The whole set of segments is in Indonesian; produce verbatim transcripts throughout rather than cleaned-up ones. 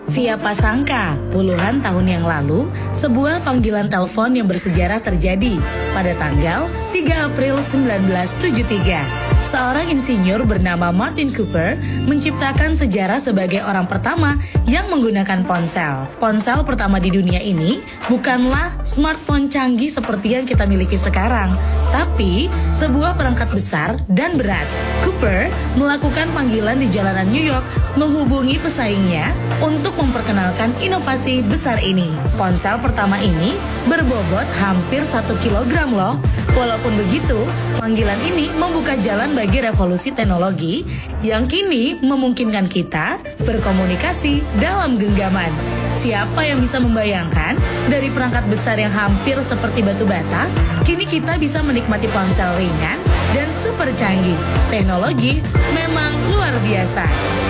Siapa sangka, puluhan tahun yang lalu, sebuah panggilan telepon yang bersejarah terjadi pada tanggal tiga April seribu sembilan ratus tujuh puluh tiga. Seorang insinyur bernama Martin Cooper menciptakan sejarah sebagai orang pertama yang menggunakan ponsel. Ponsel pertama di dunia ini bukanlah smartphone canggih seperti yang kita miliki sekarang, tapi sebuah perangkat besar dan berat. Cooper melakukan panggilan di jalanan New York menghubungi pesaingnya untuk memperkenalkan inovasi besar ini. Ponsel pertama ini berbobot hampir satu kilogram loh. Walaupun begitu, panggilan ini membuka jalan bagi revolusi teknologi yang kini memungkinkan kita berkomunikasi dalam genggaman. Siapa yang bisa membayangkan dari perangkat besar yang hampir seperti batu bata, kini kita bisa menikmati ponsel ringan dan super canggih. Teknologi memang luar biasa.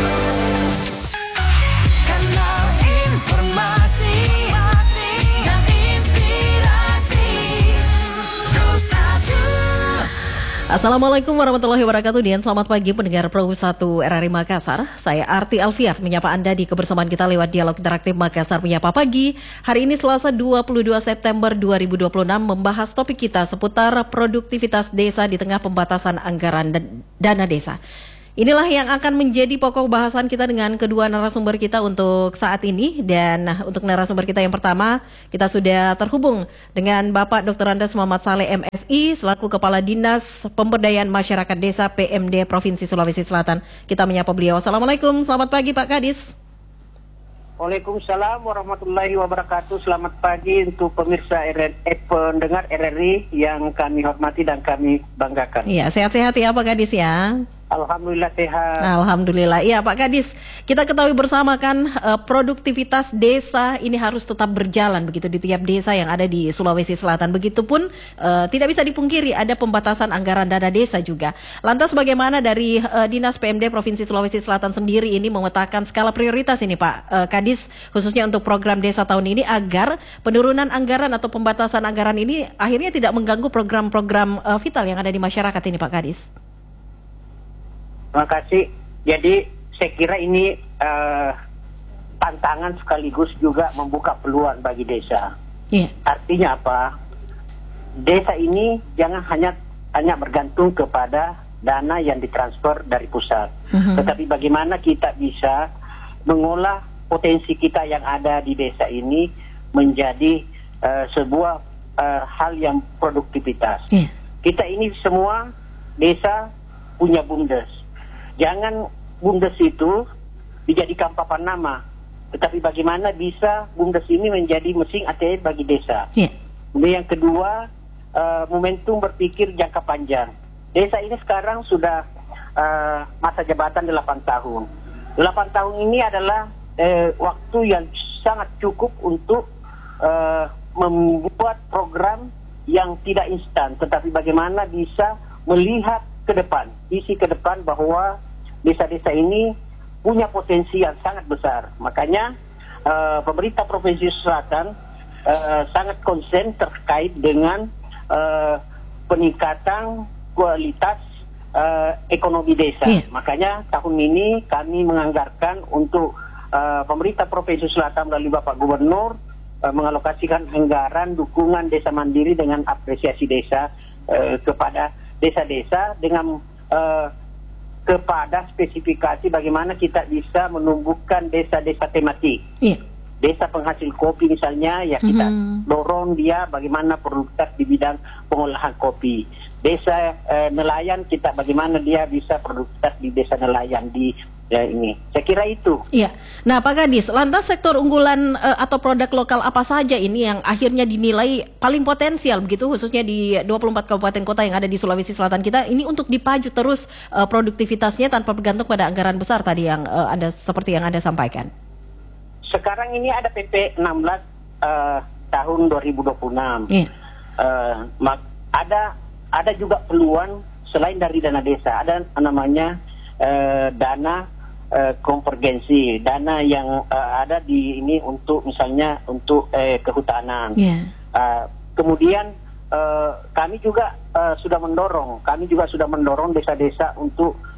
Kanal informasi dan inspirasi Pro satu. Assalamualaikum warahmatullahi wabarakatuh dan selamat pagi pendengar Pro satu R R I Makassar. Saya Arti Alfiat menyapa Anda di kebersamaan kita lewat dialog interaktif Makassar Menyapa Pagi. Hari ini Selasa dua puluh dua September dua ribu dua puluh enam membahas topik kita seputar produktivitas desa di tengah pembatasan anggaran dan dana desa. Inilah yang akan menjadi pokok bahasan kita dengan kedua narasumber kita untuk saat ini. Dan untuk narasumber kita yang pertama, kita sudah terhubung dengan Bapak Doktor Andes Muhammad Saleh M Si selaku Kepala Dinas Pemberdayaan Masyarakat Desa P M D Provinsi Sulawesi Selatan. Kita menyapa beliau. Assalamualaikum, selamat pagi Pak Kadis. Waalaikumsalam warahmatullahi wabarakatuh. Selamat pagi untuk pemirsa R R, eh, pendengar R R I yang kami hormati dan kami banggakan. Iya, sehat-sehat ya Pak Kadis ya. Alhamdulillah sehat. Alhamdulillah. Iya Pak Kadis, kita ketahui bersama kan uh, produktivitas desa ini harus tetap berjalan begitu di tiap desa yang ada di Sulawesi Selatan. Begitupun uh, tidak bisa dipungkiri ada pembatasan anggaran dana desa juga. Lantas bagaimana dari uh, Dinas P M D Provinsi Sulawesi Selatan sendiri ini memetakan skala prioritas ini Pak uh, Kadis khususnya untuk program desa tahun ini agar penurunan anggaran atau pembatasan anggaran ini akhirnya tidak mengganggu program-program uh, vital yang ada di masyarakat ini Pak Kadis. Terima kasih. Jadi saya kira ini uh, tantangan sekaligus juga membuka peluang bagi desa. Yeah. Artinya apa? Desa ini jangan hanya hanya bergantung kepada dana yang ditransfer dari pusat, mm-hmm. tetapi bagaimana kita bisa mengolah potensi kita yang ada di desa ini menjadi uh, sebuah uh, hal yang produktivitas. Yeah. Kita ini semua desa punya BUMDes. Jangan BUMDes itu dijadikan papan nama, tetapi bagaimana bisa BUMDes ini menjadi mesin A T M bagi desa. Yeah. Kemudian yang kedua, uh, momentum berpikir jangka panjang. Desa ini sekarang sudah uh, masa jabatan delapan tahun. delapan tahun ini adalah uh, waktu yang sangat cukup untuk uh, membuat program yang tidak instan, tetapi bagaimana bisa melihat ke depan, visi ke depan bahwa desa-desa ini punya potensi yang sangat besar. Makanya uh, pemerintah Provinsi Selatan uh, sangat konsen terkait dengan uh, peningkatan kualitas uh, ekonomi desa. Yeah. Makanya tahun ini kami menganggarkan untuk uh, pemerintah Provinsi Selatan melalui Bapak Gubernur uh, mengalokasikan anggaran dukungan desa mandiri dengan apresiasi desa uh, kepada desa-desa dengan uh, kepada spesifikasi bagaimana kita bisa menumbuhkan desa-desa tematik. Yeah. Desa penghasil kopi misalnya, ya kita mm-hmm. dorong dia bagaimana produktivitas di bidang pengolahan kopi. Desa uh, nelayan kita bagaimana dia bisa produktivitas di desa nelayan di ya ini. Saya kira itu. Iya. Nah, Pak Kadis, lantas sektor unggulan uh, atau produk lokal apa saja ini yang akhirnya dinilai paling potensial begitu khususnya di dua puluh empat kabupaten kota yang ada di Sulawesi Selatan kita ini untuk dipaju terus uh, produktivitasnya tanpa bergantung pada anggaran besar tadi yang uh, Anda seperti yang Anda sampaikan. Sekarang ini ada P P enam belas uh, tahun dua ribu dua puluh enam. Yeah. Uh, mak- ada ada juga peluang selain dari dana desa, ada namanya uh, dana uh, konvergensi, dana yang uh, ada di ini untuk misalnya untuk uh, kehutanan. Yeah. Uh, kemudian uh, kami juga uh, sudah mendorong, kami juga sudah mendorong desa-desa untuk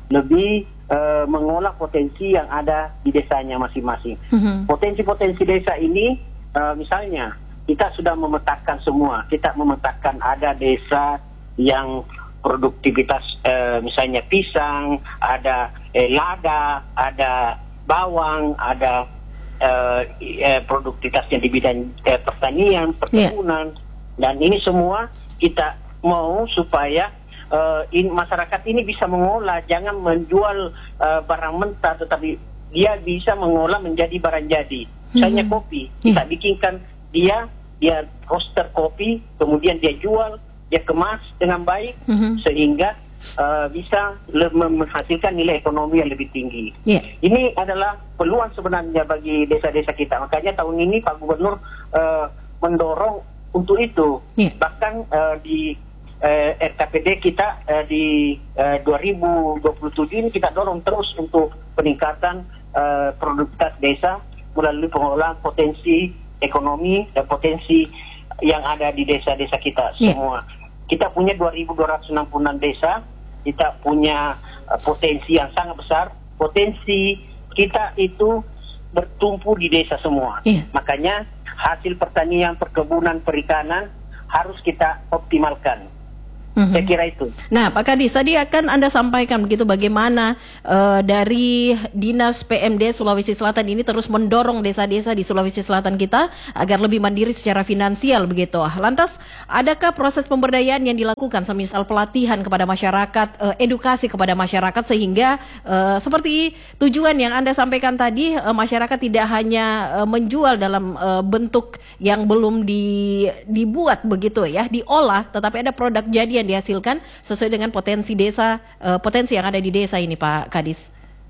lebih uh, mengolah potensi yang ada di desanya masing-masing. Mhm. Potensi-potensi desa ini, uh, misalnya kita sudah memetakan semua. Kita memetakan ada desa yang produktivitas uh, misalnya pisang, ada eh, lada, ada bawang, ada uh, eh, produktivitasnya di bidang eh, pertanian, perkebunan, yeah. Dan ini semua kita mau supaya uh, in, masyarakat ini bisa mengolah, jangan menjual uh, barang mentah, tetapi dia bisa mengolah menjadi barang jadi. Misalnya mm-hmm. kopi, kita yeah. bikinkan dia, dia roaster kopi, kemudian dia jual, dia kemas dengan baik, mm-hmm. sehingga uh, bisa le- menghasilkan nilai ekonomi yang lebih tinggi. Yeah. Ini adalah peluang sebenarnya bagi desa-desa kita. Makanya tahun ini Pak Gubernur uh, mendorong untuk itu. Yeah. Bahkan uh, di uh, R K P D kita uh, di uh, dua ribu dua puluh tujuh ini kita dorong terus untuk peningkatan uh, produktivitas desa melalui pengolahan potensi ekonomi dan potensi yang ada di desa-desa kita semua. Yeah. Kita punya dua ribu dua ratus enam puluh enam desa, kita punya uh, potensi yang sangat besar. Potensi kita itu bertumpu di desa semua. Yeah. Makanya hasil pertanian, perkebunan, perikanan harus kita optimalkan. Mm-hmm. Saya kira itu. Nah, Pak Kadis, tadi akan Anda sampaikan begitu bagaimana uh, dari Dinas P M D Sulawesi Selatan ini terus mendorong desa-desa di Sulawesi Selatan kita agar lebih mandiri secara finansial begitu. Lantas, adakah proses pemberdayaan yang dilakukan, semisal pelatihan kepada masyarakat, uh, edukasi kepada masyarakat sehingga uh, seperti tujuan yang Anda sampaikan tadi, uh, masyarakat tidak hanya uh, menjual dalam uh, bentuk yang belum di, dibuat begitu ya, diolah, tetapi ada produk jadi yang dihasilkan sesuai dengan potensi desa, uh, potensi yang ada di desa ini, Pak Kadis.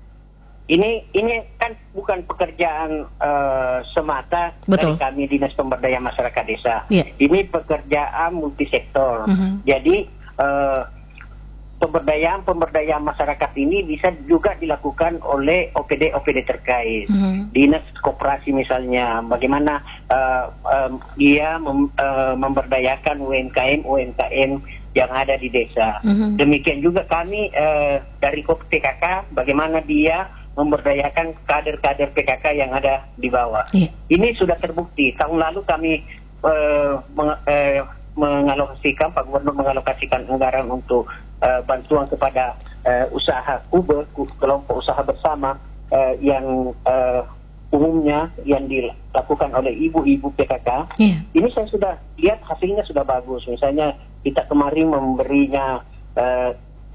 Ini ini kan bukan pekerjaan uh, semata Betul. dari kami Dinas Pemberdayaan Masyarakat Desa. Yeah. Ini pekerjaan multisektor. Mm-hmm. Jadi uh, pemberdayaan pemberdayaan masyarakat ini bisa juga dilakukan oleh O P D O P D terkait. Mm-hmm. Dinas koperasi misalnya, bagaimana uh, um, dia mem, uh, memberdayakan U M K M U M K M yang ada di desa. Mm-hmm. Demikian juga kami uh, dari P K K, bagaimana dia memberdayakan kader-kader P K K yang ada di bawah. Yeah. Ini sudah terbukti. Tahun lalu kami uh, meng, uh, mengalokasikan, Pak Gubernur mengalokasikan anggaran untuk uh, bantuan kepada uh, usaha K U B E, kelompok usaha bersama uh, yang uh, umumnya yang dilakukan oleh ibu-ibu P K K. Yeah. Ini saya sudah lihat hasilnya sudah bagus. Misalnya kita kemarin memberinya uh,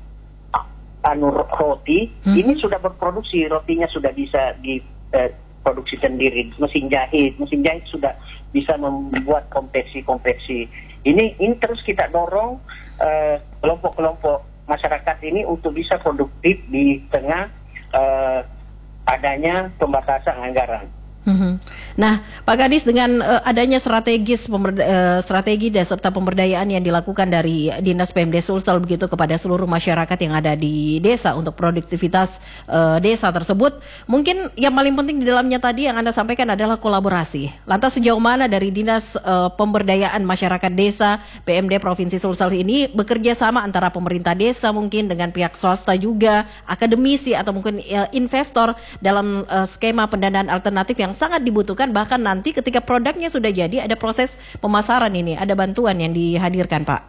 anu roti, hmm. ini sudah berproduksi, rotinya sudah bisa diproduksi uh, sendiri, mesin jahit, mesin jahit sudah bisa membuat konveksi-konveksi. Ini ini terus kita dorong uh, kelompok-kelompok masyarakat ini untuk bisa produktif di tengah uh, adanya pembatasan anggaran. Mm-hmm. Nah, Pak Kadis, dengan uh, adanya strategis pemberda- uh, strategi dan serta pemberdayaan yang dilakukan dari Dinas P M D Sulsel begitu kepada seluruh masyarakat yang ada di desa untuk produktivitas uh, desa tersebut, mungkin yang paling penting di dalamnya tadi yang Anda sampaikan adalah kolaborasi. Lantas sejauh mana dari Dinas uh, Pemberdayaan Masyarakat Desa P M D Provinsi Sulsel ini bekerja sama antara pemerintah desa mungkin dengan pihak swasta juga, akademisi atau mungkin uh, investor dalam uh, skema pendanaan alternatif yang sangat dibutuhkan, bahkan nanti ketika produknya sudah jadi ada proses pemasaran ini, ada bantuan yang dihadirkan, Pak.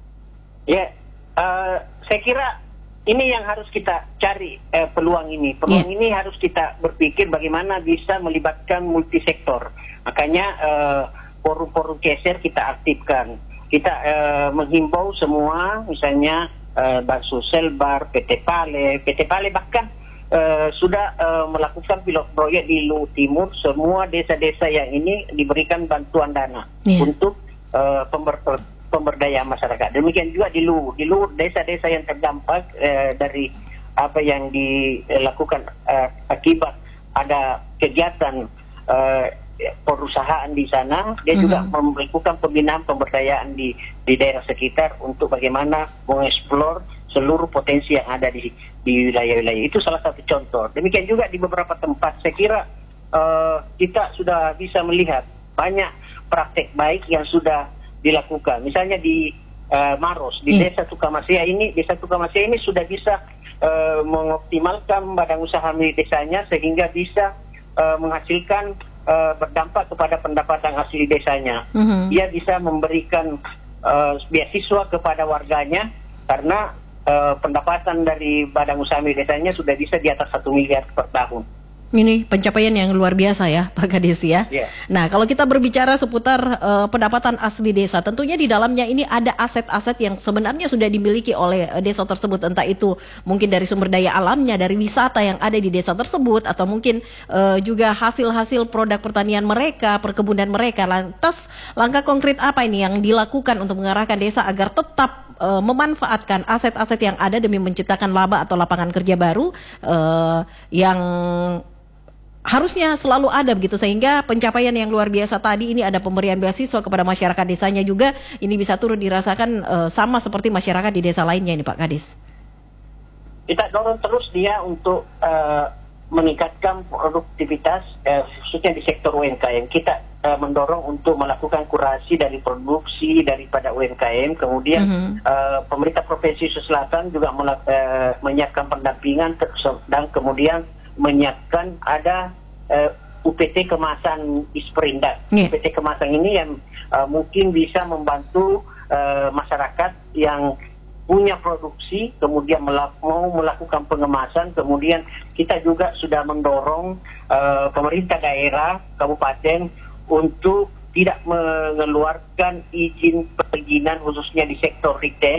Ya, uh, saya kira ini yang harus kita cari uh, peluang ini. Peluang yeah. ini harus kita berpikir bagaimana bisa melibatkan multisektor. Makanya uh, forum-forum keser kita aktifkan. Kita uh, menghimbau semua, misalnya uh, Bansu Selbar, P T Pale, P T Pale bahkan Uh, sudah uh, melakukan pilot proyek di Luwu Timur. Semua desa-desa yang ini diberikan bantuan dana yeah. untuk uh, pember- pemberdayaan masyarakat. Demikian juga di Luwu. Di Luwu desa-desa yang terdampak uh, dari apa yang dilakukan uh, akibat ada kegiatan uh, perusahaan di sana, dia mm-hmm. juga melakukan pembinaan pemberdayaan di di daerah sekitar untuk bagaimana mengeksplor seluruh potensi yang ada di di wilayah-wilayah. Itu salah satu contoh. Demikian juga di beberapa tempat, saya kira uh, kita sudah bisa melihat banyak praktek baik yang sudah dilakukan. Misalnya di uh, Maros, di yeah. Desa Tukamasia ini, Desa Tukamasia ini sudah bisa uh, mengoptimalkan badan usaha milik desanya sehingga bisa uh, menghasilkan uh, berdampak kepada pendapatan asli desanya. Mm-hmm. Dia bisa memberikan uh, beasiswa kepada warganya karena uh, pendapatan dari badan usaha milik desanya sudah bisa di atas satu miliar per tahun. Ini pencapaian yang luar biasa ya Pak Kades ya. Yeah. Nah kalau kita berbicara seputar uh, pendapatan asli desa, tentunya di dalamnya ini ada aset-aset yang sebenarnya sudah dimiliki oleh uh, desa tersebut. Entah itu mungkin dari sumber daya alamnya, dari wisata yang ada di desa tersebut, atau mungkin uh, juga hasil-hasil produk pertanian mereka, perkebunan mereka. Lantas langkah konkret apa ini yang dilakukan untuk mengarahkan desa agar tetap uh, memanfaatkan aset-aset yang ada demi menciptakan laba atau lapangan kerja baru uh, yang harusnya selalu ada begitu, sehingga pencapaian yang luar biasa tadi ini ada pemberian beasiswa kepada masyarakat desanya juga ini bisa turut dirasakan uh, sama seperti masyarakat di desa lainnya ini Pak Kades. Kita dorong terus dia untuk uh, meningkatkan produktivitas uh, khususnya di sektor U M K M. Kita uh, mendorong untuk melakukan kurasi dari produksi daripada U M K M. Kemudian mm-hmm. uh, pemerintah Provinsi Sulawesi Selatan juga melak- uh, menyiapkan pendampingan ter- dan kemudian menyiapkan ada uh, U P T kemasan Isperindak. Yeah. U P T kemasan ini yang uh, mungkin bisa membantu uh, masyarakat yang punya produksi, kemudian melak- mau melakukan pengemasan. Kemudian kita juga sudah mendorong uh, pemerintah daerah, kabupaten untuk tidak mengeluarkan izin perizinan khususnya di sektor retail.